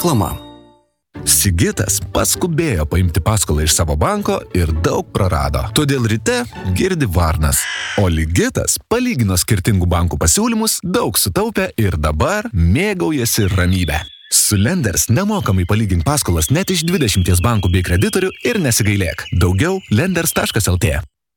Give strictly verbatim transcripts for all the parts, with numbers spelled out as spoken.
Reklama. Sigitas paskubėjo paimti paskolą iš savo banko ir daug prarado. Todėl ryte girdi varnas. O Ligitas palygino skirtingų bankų pasiūlymus, daug sutaupė ir dabar mėgaujasi ramybę. Su Lenders nemokamai palygink paskolas net iš dvidešimties bankų bei kreditorių ir nesigailėk. Daugiau lenders taškas el tė.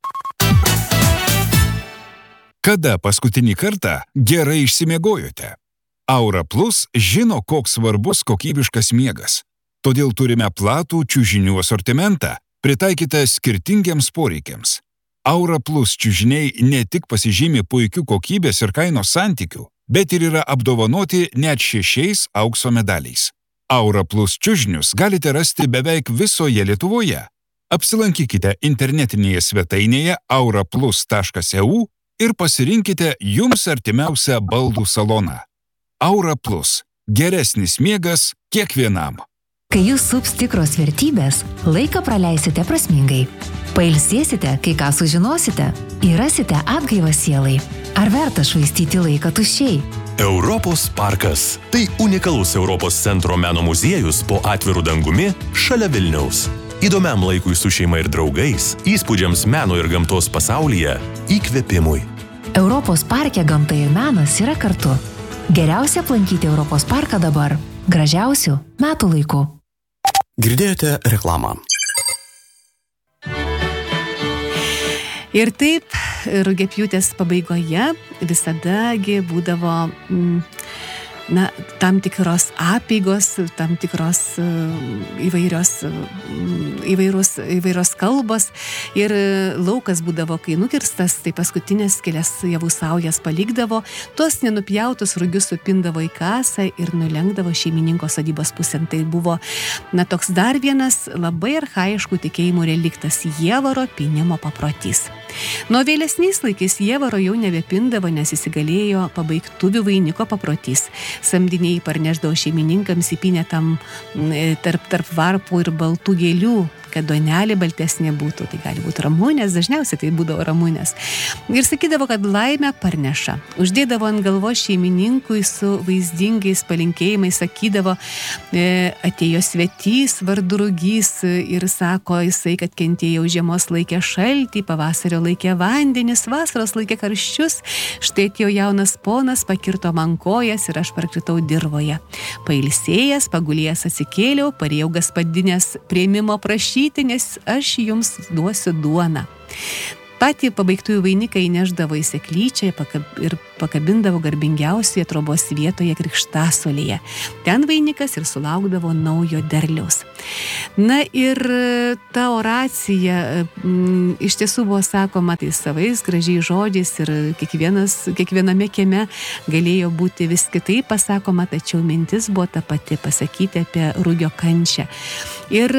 Kada paskutinį kartą gerai išsimiegojote? Aura Plus žino, koks svarbus kokybiškas miegas. Todėl turime platų čiužinių asortimentą, pritaikytą skirtingiems poreikiams. Aura Plus čiužiniai ne tik pasižymi puikių kokybės ir kainos santykių, bet ir yra apdovanoti net šešiais aukso medaliais. Aura Plus čiužinius galite rasti beveik visoje Lietuvoje. Apsilankykite internetinėje svetainėje aura plus taškas e u ir pasirinkite jums artimiausią baldų saloną. Aura Plus. Geresnis miegas kiekvienam. Kai jūs sups tikros vertybės, laiką praleisite prasmingai. Pailsėsite, kai ką sužinosite, ir rasite atgaivą sielai. Ar verta švaistyti laiką tuščiai? Europos parkas. Tai unikalus Europos centro meno muziejus po atviru dangumi šalia Vilniaus. Įdomiam laikui su šeima ir draugais, įspūdžiams meno ir gamtos pasaulyje, įkvėpimui. Europos parke gamta ir menas yra kartu. Geriausia aplankyti Europos parką dabar. Gražiausių metų laikų. Girdėjote reklamą. Ir taip, rugiapjūtės pabaigoje visadagi būdavo mm, na, tam tikros apeigos, tam tikros įvairios, įvairūs, įvairios kalbos. Ir laukas būdavo, kai nukirstas, tai paskutinės kelias javų saujas palikdavo, tuos nenupjautus rugius supindavo į kasą ir nulenkdavo šeimininko sodybos pusėn. Tai buvo na, toks dar vienas labai archaiškų tikėjimų reliktas – jievaro pynimo paprotys. Nuo vėlesniais laikais jievaro jau nebepindavo, nes įsigalėjo pabaigtuvių vainiko paprotys. Samdiniai parnešdavo šeimininkams įpynę tam tarp, tarp varpų ir baltų gėlių, kad duonelė baltesnė būtų. Tai gali būti ramunės, dažniausiai tai būdavo ramunės. Ir sakydavo, kad laimę parneša. Uždėdavo ant galvos šeimininkui su vaizdingais palinkėjimais, sakydavo, e, atėjo svetys, vardu rugys ir sako jisai, kad kentėjo žiemos laikė šaltį, pavasario laikė vandenis, vasaros laikė karščius. Štai atėjo jaunas ponas, pakirto man kojas ir aš parkritau dirvoje. Pailsėjęs, pagulėjęs atsikėliau, parėjau gaspadinės priėmimo prašyti, nes aš jums duosiu duoną. Patį pabaigtųjų vainiką įneždavo į seklyčią ir pakabindavo garbingiausioje trobos vietoje krikštasolėje. Ten vainikas ir sulaukdavo naujo derliaus. Na ir ta oracija m, iš tiesų buvo sakoma tai savais gražiais žodžiais ir kiekvienas, kiekviename kieme galėjo būti vis kitaip pasakoma, tačiau mintis buvo ta pati pasakyti apie rugio kančią. Ir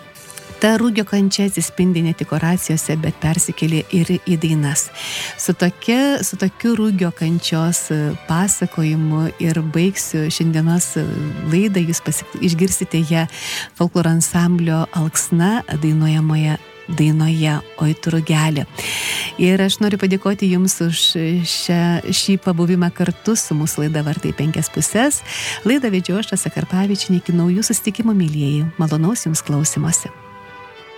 ta rugio kančia atsispindi ne tik oracijose, bet persikėlė ir į dainas. Su, tokia, su tokiu rugio kančios pasakojimu ir baigsiu šiandienos laidą, jūs pasik... išgirsite ją folkloro ansamblio Alksna dainuojamoje dainoje Oi tu rugelį. Ir aš noriu padėkoti Jums už šią, šį pabuvimą kartu su mūsų laida Vartai penkias pusės. Laidą vedžiau aš, Rasa Karpavičienė, iki naujų susitikimų, mielieji. Malonaus Jums klausymosi.